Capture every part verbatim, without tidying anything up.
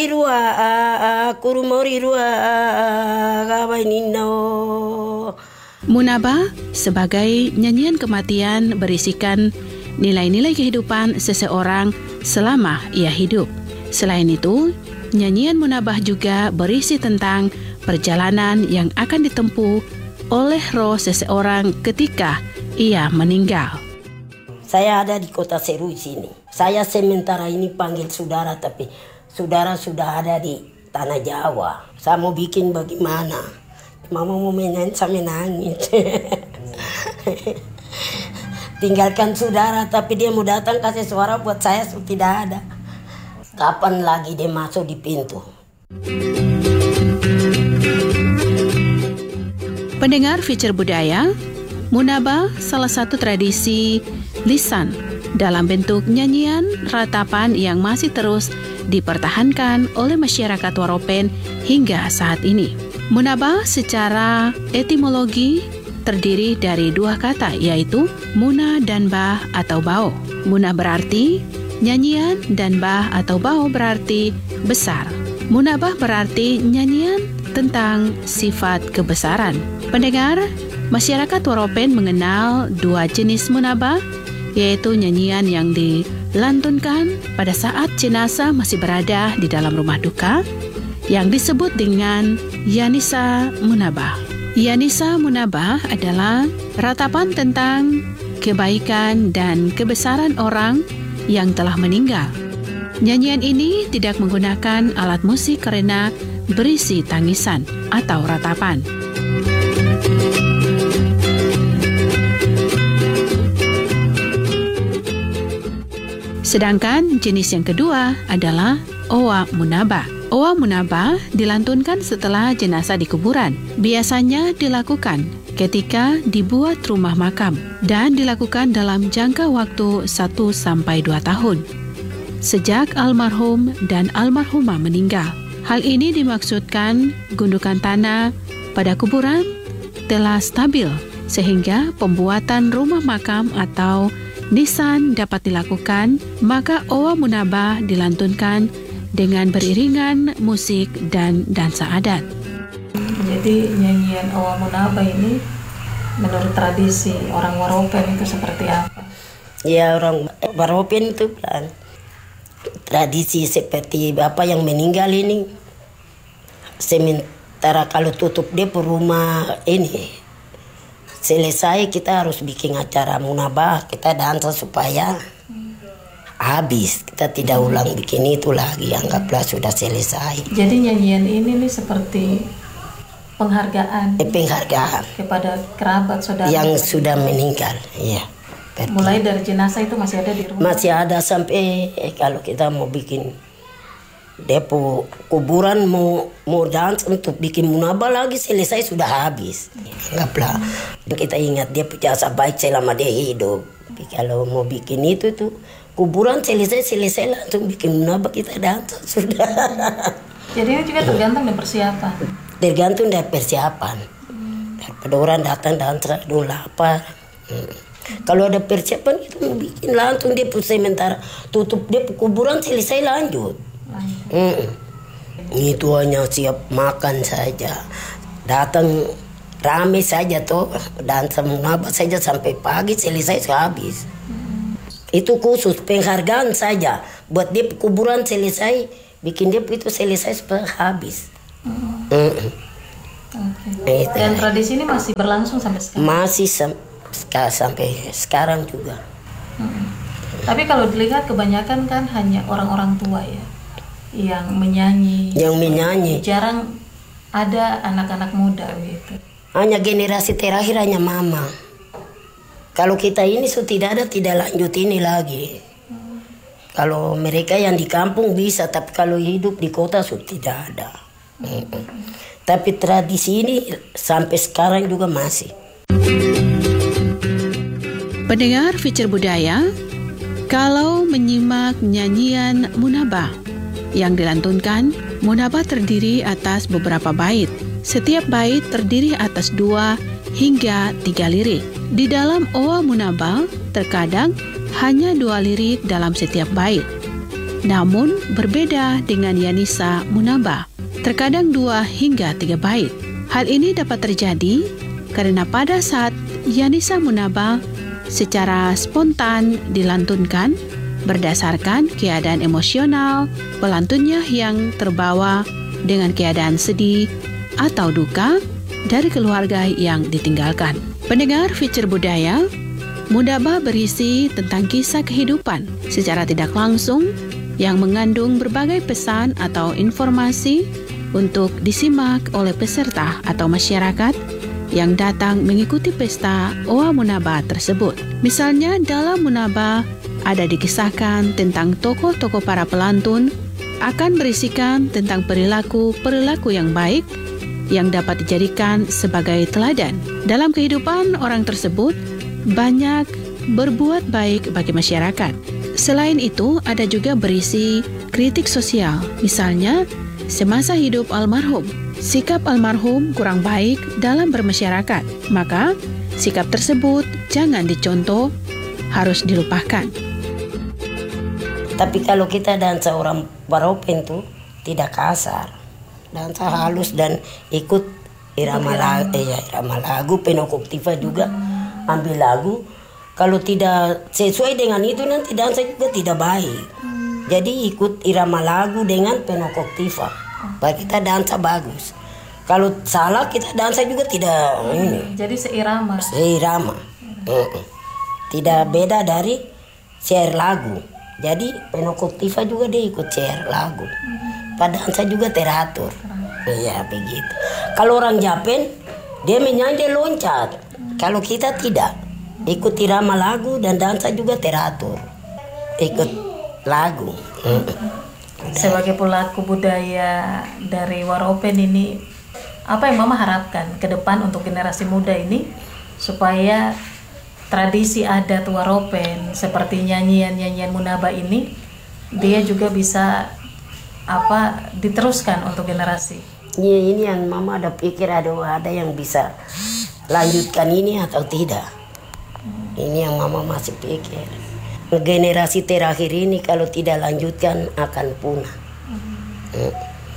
mari rua kuru mori rua gawainino. Munabah sebagai nyanyian kematian berisikan nilai-nilai kehidupan seseorang selama ia hidup. Selain itu, nyanyian munabah juga berisi tentang perjalanan yang akan ditempuh oleh roh seseorang ketika ia meninggal. Saya ada di kota Seru sini. Saya sementara ini panggil saudara, tapi saudara sudah ada di tanah Jawa. Saya mau bikin bagaimana? Mama mau menyanyi, saya menangis. Tinggalkan saudara, tapi dia mau datang kasih suara buat saya, so tidak ada. Kapan lagi dia masuk di pintu? Pendengar Feature Budaya, munabah salah satu tradisi lisan dalam bentuk nyanyian ratapan yang masih terus dipertahankan oleh masyarakat Waropen hingga saat ini. Munabah secara etimologi terdiri dari dua kata, yaitu muna dan bah atau bao. Muna berarti nyanyian dan bah atau bao berarti besar. Munabah berarti nyanyian tentang sifat kebesaran. Pendengar, masyarakat Waropen mengenal dua jenis munabah, yaitu nyanyian yang dilantunkan pada saat jenazah masih berada di dalam rumah duka, yang disebut dengan Yanisa Munabah. Yanisa Munabah adalah ratapan tentang kebaikan dan kebesaran orang yang telah meninggal. Nyanyian ini tidak menggunakan alat musik karena berisi tangisan atau ratapan. Sedangkan jenis yang kedua adalah Owa Munabah. Owa Munabah dilantunkan setelah jenazah di kuburan. Biasanya dilakukan ketika dibuat rumah makam dan dilakukan dalam jangka waktu satu sampai dua tahun sejak almarhum dan almarhumah meninggal. Hal ini dimaksudkan gundukan tanah pada kuburan telah stabil sehingga pembuatan rumah makam atau nisan dapat dilakukan, maka Owa Munabah dilantunkan dengan beriringan musik dan dansa adat. Jadi nyanyian Owa Munabah ini menurut tradisi orang Waropen itu seperti apa? Ya, orang Waropen itu kan tradisi seperti apa yang meninggal ini. Sementara kalau tutup dia rumah ini selesai, kita harus bikin acara munabah, kita dansa supaya habis, kita tidak ulang bikin itu lagi, anggaplah sudah selesai. Jadi nyanyian ini nih seperti penghargaan, eh, penghargaan kepada kerabat saudara yang sudah meninggal. Ya, mulai dari jenazah itu masih ada di rumah. Masih ada sampai eh, kalau kita mau bikin depo kuburan, mau mau dans untuk bikin munabah lagi selesai sudah habis. Anggaplah kita ingat dia jasa baik selama dia hidup. Tapi kalau mau bikin itu tuh kuburan selesai selesai langsung bikin munabah, kita dans sudah. Jadi itu juga tergantung dari persiapan. Tergantung dari persiapan. Hmm. Daripada orang datang dans dulu lapar. Hmm. Kalau ada persiapan itu mau bikin langsung dia sementara tutup dia kuburan selesai lanjut. Hmm. Itu hanya siap makan saja. Datang rame saja tuh, dansa munabah saja sampai pagi selesai habis. Hmm. Itu khusus penghargaan saja buat dia kuburan selesai, bikin dia itu selesai supaya habis. Hmm. Hmm. Okay. Dan tradisi ini masih berlangsung sampai sekarang? Masih sam- sampai sekarang juga. Hmm. Tapi kalau dilihat kebanyakan kan hanya orang-orang tua ya yang menyanyi. Yang menyanyi. Jarang ada anak-anak muda gitu. Hanya generasi terakhir hanya mama. Kalau kita ini so tidak ada, tidak lanjut ini lagi. Hmm. Kalau mereka yang di kampung bisa, tapi kalau hidup di kota so tidak ada. Hmm. Hmm. Tapi tradisi ini sampai sekarang juga masih. Pendengar Feature Budaya, kalau menyimak nyanyian munabah yang dilantunkan, munabah terdiri atas beberapa bait. Setiap bait terdiri atas dua hingga tiga lirik. Di dalam Owa Munabah, terkadang hanya dua lirik dalam setiap bait. namun berbeda dengan Yanisa Munaba, terkadang dua hingga tiga bait. Hal ini dapat terjadi karena pada saat Yanisa Munaba secara spontan dilantunkan berdasarkan keadaan emosional pelantunnya yang terbawa dengan keadaan sedih atau duka dari keluarga yang ditinggalkan. Pendengar Feature Budaya, Munaba berisi tentang kisah kehidupan secara tidak langsung yang mengandung berbagai pesan atau informasi untuk disimak oleh peserta atau masyarakat yang datang mengikuti pesta Owa Munaba tersebut. Misalnya dalam Munaba ada dikisahkan tentang tokoh-tokoh para pelantun akan berisikan tentang perilaku-perilaku yang baik yang dapat dijadikan sebagai teladan. Dalam kehidupan orang tersebut banyak berbuat baik bagi masyarakat. Selain itu ada juga berisi kritik sosial. Misalnya semasa hidup almarhum, sikap almarhum kurang baik dalam bermasyarakat, maka sikap tersebut jangan dicontoh, harus dilupakan. Tapi kalau kita dansa orang Waropen tuh tidak kasar, dansa halus dan ikut irama lagu, eh, irama lagu, penokoktiva juga ambil lagu. Kalau tidak sesuai dengan itu nanti dansa juga tidak baik. Jadi ikut irama lagu dengan penokoktiva, supaya kita dansa bagus. Kalau salah kita dansa juga tidak ini. Jadi seirama. Seirama. Mm-mm. Tidak beda dari share lagu. Jadi penokoktiva juga dia ikut share lagu. Padahal saya juga teratur. Iya begitu. Kalau orang Japan dia menyanyi dia loncat. Kalau kita tidak, ikut irama lagu dan dansa juga teratur. Ikut lagu. Sebagai pelaku budaya dari Waropen ini, apa yang Mama harapkan ke depan untuk generasi muda ini supaya tradisi adat Waropen seperti nyanyian-nyanyian Munaba ini dia juga bisa apa diteruskan untuk generasi. Iya, ini yang Mama ada pikir ada ada yang bisa lanjutkan ini atau tidak. Ini yang Mama masih pikir. Generasi terakhir ini kalau tidak lanjutkan akan punah. Hmm.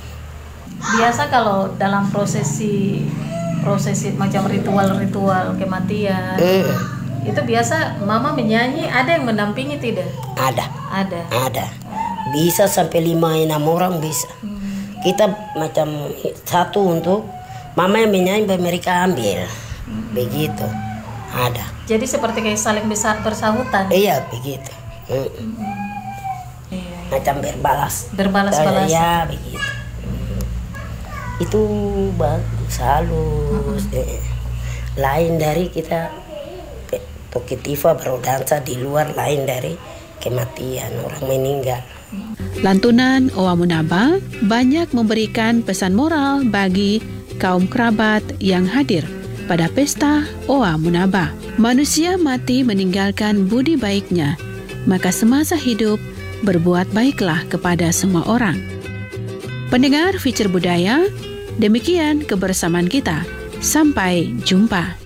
Biasa kalau dalam prosesi prosesi macam ritual-ritual kematian. Hmm. Itu biasa Mama menyanyi, ada yang mendampingi tidak? Ada. Ada. Ada. Bisa sampai lima enam orang bisa. Hmm. Kita macam satu untuk Mama yang menyanyi, mereka ambil. Hmm. Begitu. Ada. Jadi seperti kayak saling besar bersahutan. Iya begitu. Hmm. Hmm. Iya. Macam berbalas. Berbalas-balas. Ya begitu. Hmm. Itu bagus, halus. Hmm. Lain dari kita Tokitiva baru dansa di luar, lain dari kematian orang meninggal. Lantunan Owa Munaba banyak memberikan pesan moral bagi kaum kerabat yang hadir pada pesta Owa Munaba. Manusia mati meninggalkan budi baiknya, maka semasa hidup berbuat baiklah kepada semua orang. Pendengar Feature Budaya, demikian kebersamaan kita. Sampai jumpa.